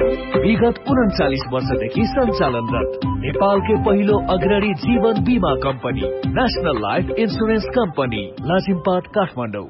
विगत 39 वर्षदेखि सञ्चालनरत नेपालकै पहिलो अग्रणी जीवन बीमा company national life insurance company Lazimpat Kathmandu.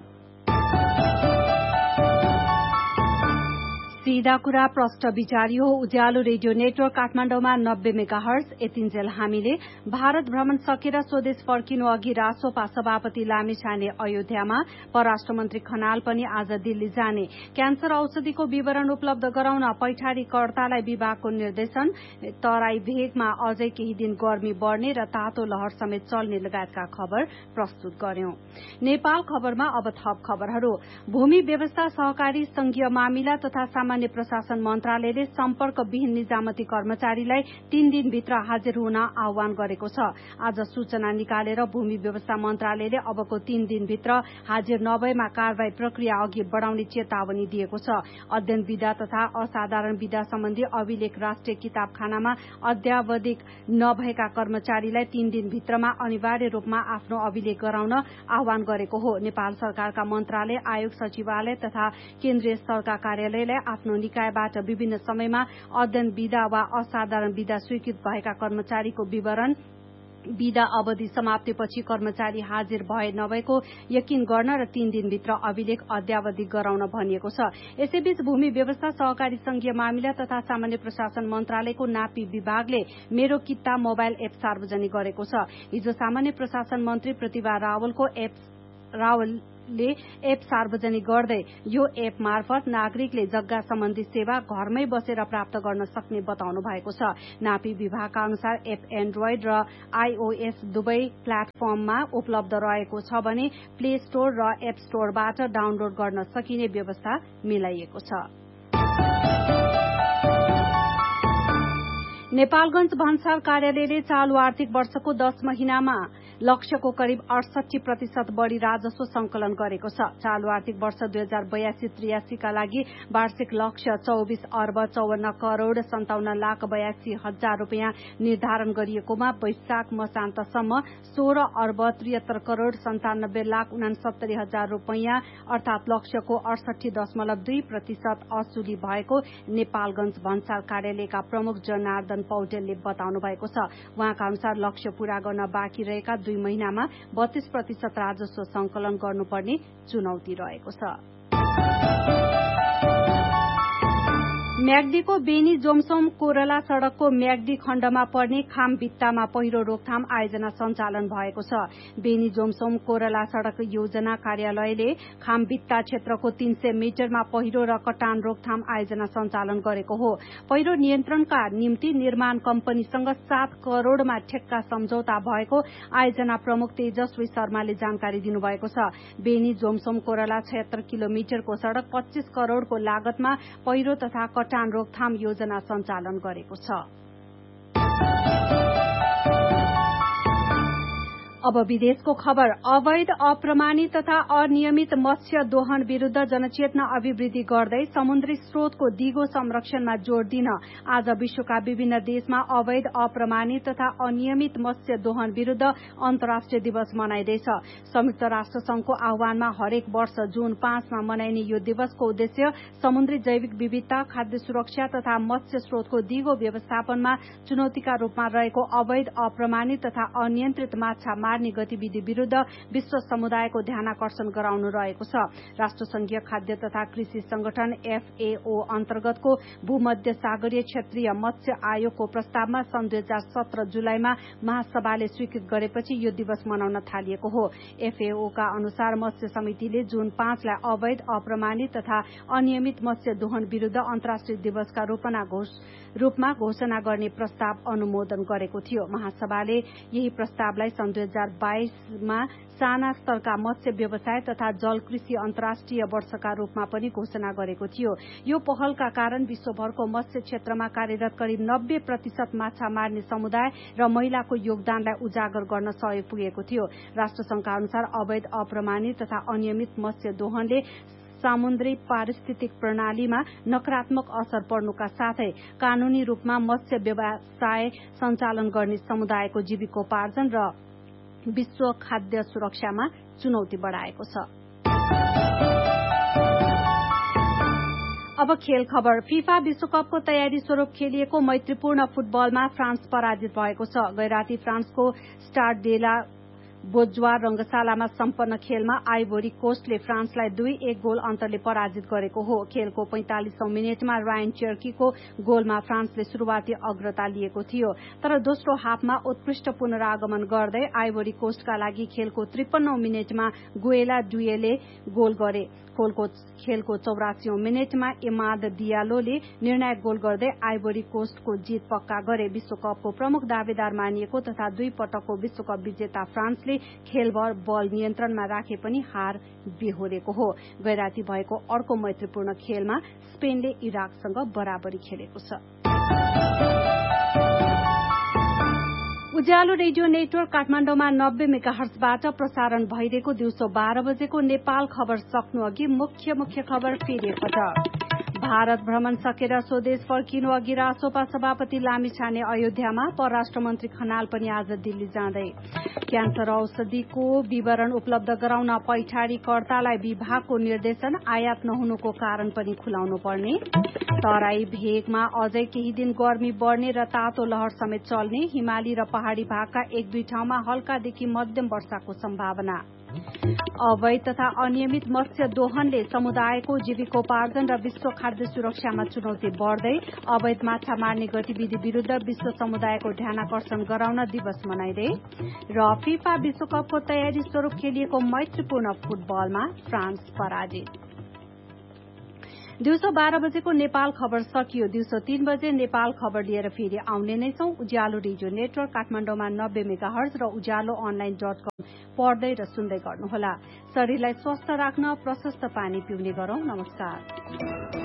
सीधा कुरा प्रष्ट विचारियो उज्यालो रेडियो नेटवर्क काठमाडौँमा 90 मेगाहर्ज। यतिन्जेल हामीले भारत भ्रमण सकेर स्वदेश फर्किनु अघि रासोपा सभापति लामिछाने अयोध्यामा, परराष्ट्र मन्त्री खनाल पनि आज दिल्ली जाने, क्यान्सर औषधिको विवरण उपलब्ध गराउन पैठारी कर्तालाई विभागको निर्देशन, तराई भेगमा अझै केही दिन गर्मी बढ़ने र तातो लहर समेत चल्ने लगायतका खबर प्रस्तुत गर्यौं। नेपाल खबरमा अब थप खबरहरू। भूमि व्यवस्था सहकारी संघीय मामिला तथा सामान्य प्रशासन मन्त्रालयले सम्पर्कविहीन निजामती कर्मचारीलाई 3 दिनभित्र हाजिर हुन आह्वान गरेको छ। आज सूचना निकालेर भूमि व्यवस्था मन्त्रालयले अबको 3 दिनभित्र हाजिर नभएमा कारवाही प्रक्रिया अघि बढ़ाउने चेतावनी दिएको छ। अध्ययन विधा तथा असाधारण विधा सम्बन्धी अभिलेख राष्ट्रिय किताबखानामा अद्यावधिक नभएका कर्मचारीलाई 3 दिनभित्रमा अनिवार्य रूपमा आफ्नो अभिलेख गराउन आह्वान गरेको हो। नेपाल सरकारका मन्त्रालय, आयोग, सचिवालय तथा केन्द्रीय स्तरका कार्यालयलाई आफ्नो निकायबाट विभिन्न समयमा अध्ययन विधा वा असाधारण विधा स्वीकृत भएका कर्मचारीको विवरण, विधा अवधि समाप्तिपछि कर्मचारी हाजिर भए नभएको यकिन गर्न र 3 दिनभित्र अभिलेख अद्यावधिक गराउन भनिएको छ। यसैबीच भूमि व्यवस्था सहकारी संघीय मामिला तथा सामान्य प्रशासन मन्त्रालयको नापी विभागले मेरो किता मोबाइल एप सार्वजनिक गरेको छ। हिजो सामान्य प्रशासन मन्त्री प्रतिभा रावलले एप सार्वजनिक गर्दै यो एप मार्फत नागरिकले जग्गा सम्बन्धी सेवा घरमै बसेर प्राप्त गर्न सक्ने बताउनु भएको छ। नापी विभागका अनुसार एप एन्ड्रोइड र आइओएस दुवै प्लेटफर्ममा उपलब्ध रहेको छ भने प्ले स्टोर र एप स्टोरबाट डाउनलोड गर्न सकिने व्यवस्था मिलाइएको छ। नेपालगञ्ज भन्सार कार्यालयले चालू आर्थिक वर्षको 10 महिनामा लक्ष्यको करिब 68% बढ़ी राजस्व संकलन गरेको छ। चालू आर्थिक वर्ष 2082-83 का लागि वार्षिक लक्ष्य 24 अर्ब 54 करोड़ 57 लाख 82 हजार रूपियाँ निर्धारण गरिएकोमा वैशाख मसान्तसम्म 16 अर्ब 73 करोड़ 97 लाख 69 हजार रूपियाँ अर्थात लक्ष्यको 68.2% असुली भएको नेपालगञ्ज भन्सार कार्यालयका प्रमुख जनार्दन पौडेलले बताउनु भएको छ। उहाँका अनुसार लक्ष्य पूरा गर्न बाँकी रहेका 2 महिनामा 32% राजस्व संकलन गर्नुपर्ने चुनौती रहेको छ। म्याग्दीको बेनी जोमसोम कोरला सड़कको म्याग्दी खण्डमा पर्ने खाम भित्तामा पहिरो रोकथाम आयोजना सञ्चालन भएको छ। बेनी जोमसोम कोरला सड़क योजना कार्यालयले खाम भित्ता क्षेत्रको 300 मिटरमा पहिरो र कटान रोकथाम आयोजना सञ्चालन गरेको हो। पहिरो नियन्त्रणका निम्ति निर्माण कम्पनीसँग 7 करोड़मा ठेक्का सम्झौता भएको आयोजना प्रमुख तेजस्वी शर्माले जानकारी दिनुभएको छ। बेनी जोमसोम कोरला 76 किलोमिटरको सड़क 25 करोड़को लागतमा पहिरो तथा कटान रोकथाम योजना सञ्चालन गरेको छ। अब विदेशको खबर। अवैध, अप्रमाणित तथा अनियमित मत्स्य दोहन विरूद्ध जनचेतना अभिवृद्धि गर्दै समुद्री स्रोतको दिगो संरक्षणमा जोड़ दिन आज विश्वका विभिन्न देशमा अवैध, अप्रमाणित तथा अनियमित मत्स्य दोहन विरूद्ध अन्तर्राष्ट्रिय दिवस मनाइँदैछ। संयुक्त राष्ट्र संघको आह्वानमा हरेक वर्ष जुन 5 मा मनाइने यो दिवसको उद्देश्य समुद्री जैविक विविधता, खाद्य सुरक्षा तथा मत्स्य स्रोतको दिगो व्यवस्थापनमा चुनौतीका रूपमा रहेको अवैध, अप्रमाणित तथा अनियन्त्रित माछा मार्ने गतिविधि विरूद्ध विश्व समुदायको ध्यानाकर्षण गराउनु रहेको छ। राष्ट्रसंघीय खाद्य तथा कृषि संगठन FAO अन्तर्गतको भूमध्य सागरीय क्षेत्रीय मत्स्य आयोगको प्रस्तावमा सन् 2017 जुलाईमा महासभाले स्वीकृत गरेपछि यो दिवस मनाउन थालिएको हो। FAO का अनुसार मत्स्य समितिले जुन 5 लाई अवैध, अप्रमाणित तथा अनियमित मत्स्य दोहन विरूद्ध अन्तर्राष्ट्रिय दिवसका रूपमा घोषणा गर्ने प्रस्ताव अनुमोदन गरेको थियो। महासभाले यही प्रस्तावलाई सन् 2022 मा साना स्तरका मत्स्य व्यवसाय तथा जल कृषि अन्तर्राष्ट्रिय वर्षका रूपमा पनि घोषणा गरेको थियो। यो पहलका कारण विश्वभरको मत्स्य क्षेत्रमा कार्यरत करिब 90% माछा मार्ने समुदाय र महिलाको योगदानलाई उजागर गर्न सहयोग पुगेको थियो। राष्ट्रसंघका अनुसार अवैध, अप्रमाणित तथा अनियमित मत्स्य दोहनले समुद्री पारिस्थितिक प्रणालीमा नकारात्मक असर पर्नुका साथै कानूनी रूपमा मत्स्य व्यवसाय सञ्चालन गर्ने समुदायको जीविकोपार्जन र विश्व खाद्य सुरक्षामा चुनौती बढ़ाएको छ। अब खेल खबर। फिफा विश्वकपको तयारी स्वरूप खेलिएको मैत्रीपूर्ण फुटबलमा फ्रान्स पराजित भएको छ। गैराती फ्रान्सको स्टाड डेला बोज्वा रंगशालामा सम्पन्न खेलमा आइभोरी कोस्टले फ्रान्सलाई 2-1 गोल अन्तरले पराजित गरेको हो। खेलको 45औं मिनेटमा रायन चेर्कीको गोलमा फ्रान्सले शुरूआती अग्रता लिएको थियो, तर दोस्रो हाफमा उत्कृष्ट पुनरागमन गर्दै आइभोरी कोस्टका लागि खेलको 53औं मिनेटमा गुएला डुएले गोल गरे। खेलको 84औं मिनेटमा इमाद डियालोले निर्णायक गोल गर्दै आइभोरी कोस्टको जित पक्का गरे। विश्वकपको प्रमुख दावेदार मानिएको तथा 2 पटकको विश्वकप विजेता फ्रान्सले खेलभर बल नियन्त्रणमा राखे पनि हार बेहोरेको हो। गैराती भएको अर्को मैत्रीपूर्ण खेलमा स्पेनले इराकसँग बराबरी खेलेको छ। उज्यालो रेडियो नेटवर्क काठमाडौँमा 90 मेगाहर्जबाट प्रसारण भइरहेको दिउँसो 12 बजेको नेपाल खबर सक्नु अघि मुख्य खबर फेरि एकपटक। भारत भ्रमण सकेर स्वदेश फर्किनु अघि रासोपा सभापति लामिछाने अयोध्यामा, परराष्ट्र मन्त्री खनाल पनि आज दिल्ली जाँदै। क्यान्सर औषधिको विवरण उपलब्ध गराउन पैठारीकर्तालाई विभागको निर्देशन, आयात नहुनुको कारण पनि खुलाउनु पर्ने। तराई भेगमा अझै केही दिन गर्मी बढ्ने र तातो लहर समेत चल्ने, हिमाली र पहाड़ी भागका 1-2 ठाउँमा हल्कादेखि मध्यम वर्षाको सम्भावना। अवैध तथा अनियमित मत्स्य दोहनले समुदायको जीविकोपार्जन र विश्व खाद्य सुरक्षामा चुनौती बढ़दै, अवैध माछा मार्ने गतिविधि विरूद्ध विश्व समुदायको ध्यानाकर्षण गराउन दिवस मनाइँदै, र फिफा विश्वकपको तयारी स्वरूप खेलिएको मैत्रीपूर्ण फुटबलमा फ्रान्स पराजित। दिउँसो 12 बजेको नेपाल खबर सकियो। दिउँसो 3 बजे नेपाल खबर लिएर फेरि आउने नै छौं। उज्यालो रेडियो नेटवर्क काठमाडौँमा 90 मेगाहर्ज र उज्यालो online.com पढ्दै र सुन्दै गर्नुहोला। शरीरलाई स्वस्थ राख्न प्रशस्त पानी पिउने गरौं। नमस्कार।